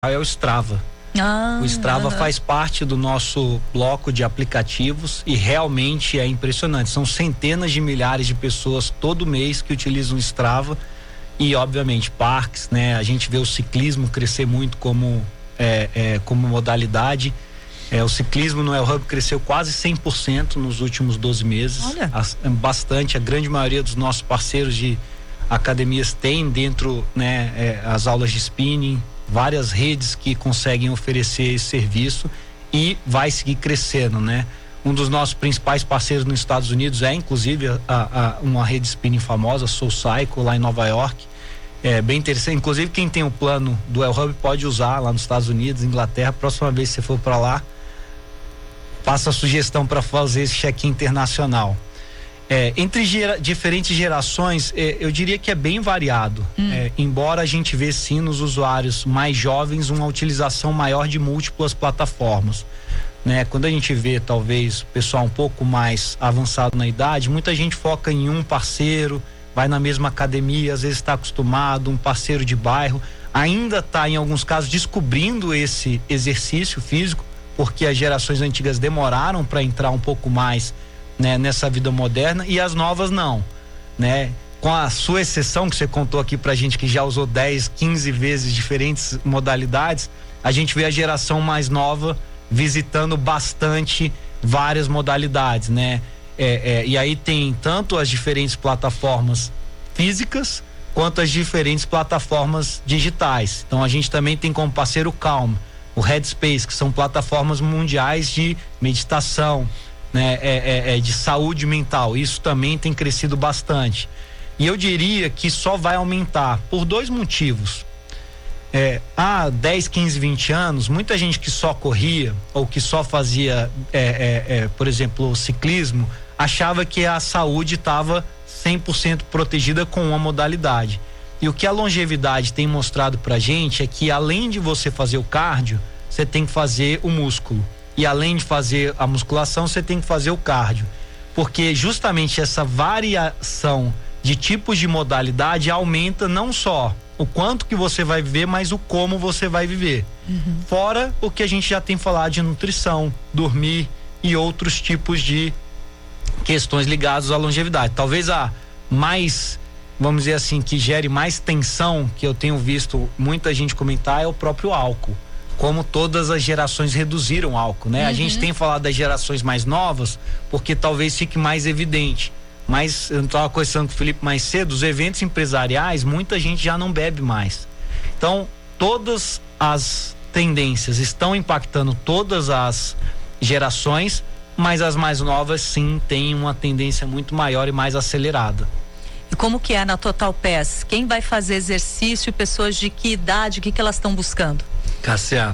é o Strava. O Strava faz parte do nosso bloco de aplicativos e realmente é impressionante. São centenas de milhares de pessoas todo mês que utilizam o Strava e, obviamente, parques, né? A gente vê o ciclismo crescer muito como modalidade. O ciclismo no El Hub cresceu quase 100% nos últimos 12 meses. Olha. Bastante. A grande maioria dos nossos parceiros de academias tem dentro, né, as aulas de spinning, várias redes que conseguem oferecer esse serviço e vai seguir crescendo, né? Um dos nossos principais parceiros nos Estados Unidos é inclusive uma rede spinning famosa, Soul Cycle, lá em Nova York. É bem interessante, inclusive quem tem o plano do El Hub pode usar lá nos Estados Unidos, Inglaterra. Próxima vez que você for para lá, faça a sugestão para fazer esse check-in internacional. Entre diferentes gerações, eu diria que é bem variado. Embora a gente vê sim nos usuários mais jovens uma utilização maior de múltiplas plataformas, né? Quando a gente vê talvez o pessoal um pouco mais avançado na idade, muita gente foca em um parceiro, vai na mesma academia, às vezes está acostumado, um parceiro de bairro, ainda está em alguns casos descobrindo esse exercício físico, porque as gerações antigas demoraram para entrar um pouco mais, né, nessa vida moderna, e as novas não, né? Com a sua exceção que você contou aqui pra gente, que já usou 10, 15 vezes diferentes modalidades, a gente vê a geração mais nova visitando bastante várias modalidades, né? E aí tem tanto as diferentes plataformas físicas quanto as diferentes plataformas digitais. Então a gente também tem como parceiro o Calm, o Headspace, que são plataformas mundiais de meditação, né, de saúde mental. Isso também tem crescido bastante. E eu diria que só vai aumentar por dois motivos. Há 10, 15, 20 anos, muita gente que só corria ou que só fazia, por exemplo, ciclismo, achava que a saúde estava 100% protegida com uma modalidade. E o que a longevidade tem mostrado pra gente é que além de você fazer o cardio, você tem que fazer o músculo. E além de fazer a musculação, você tem que fazer o cardio. Porque justamente essa variação de tipos de modalidade aumenta não só o quanto que você vai viver, mas o como você vai viver. Fora o que a gente já tem falado de nutrição, dormir e outros tipos de questões ligadas à longevidade. Talvez a mais, vamos dizer assim, que gere mais tensão, que eu tenho visto muita gente comentar, é o próprio álcool. Como todas as gerações reduziram o álcool, né? A gente tem falado das gerações mais novas, porque talvez fique mais evidente. Mas eu estava conversando com o Felipe mais cedo, os eventos empresariais, muita gente já não bebe mais. Então, todas as tendências estão impactando todas as gerações, mas as mais novas sim têm uma tendência muito maior e mais acelerada. E como que é na Total Pass? Quem vai fazer exercício, pessoas de que idade, o que elas estão buscando? Cássia,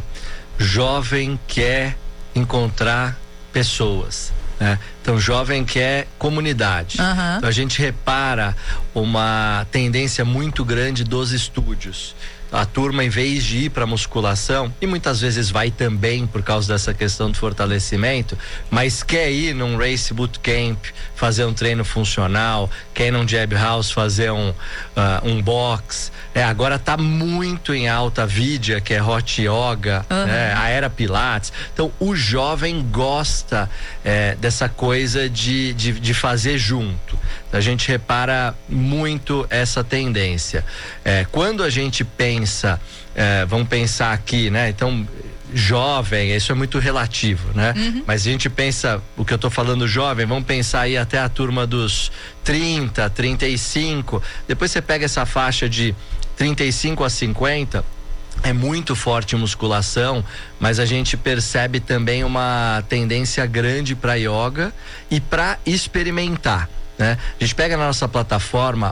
jovem quer encontrar pessoas, né? Então, jovem quer comunidade. Então, a gente repara uma tendência muito grande dos estúdios. A turma, em vez de ir para musculação, e muitas vezes vai também por causa dessa questão do fortalecimento, mas quer ir num Race Bootcamp, fazer um treino funcional, quer ir num Jab House, fazer um box. Agora tá muito em alta a Vidya, que é Hot Yoga, né? A Era Pilates. Então o jovem gosta dessa coisa de fazer junto. A gente repara muito essa tendência. Quando a gente pensa, vamos pensar aqui, né? Então, jovem, isso é muito relativo, né? Mas a gente pensa, o que eu tô falando jovem, vamos pensar aí até a turma dos 30, 35, depois você pega essa faixa de 35 a 50, é muito forte em musculação, mas a gente percebe também uma tendência grande para yoga e para experimentar, né? A gente pega na nossa plataforma,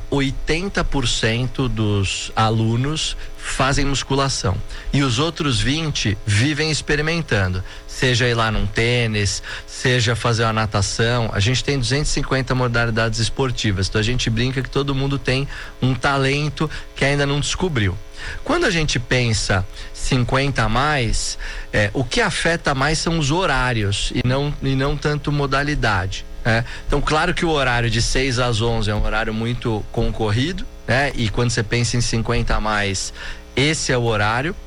80% dos alunos fazem musculação e os outros 20 vivem experimentando, seja ir lá num tênis, seja fazer uma natação. A gente tem 250 modalidades esportivas, então a gente brinca que todo mundo tem um talento que ainda não descobriu. Quando a gente pensa 50 a mais, o que afeta mais são os horários e não tanto modalidade. Então, claro que o horário de 6 às 11 é um horário muito concorrido, né? E quando você pensa em 50 a mais, esse é o horário.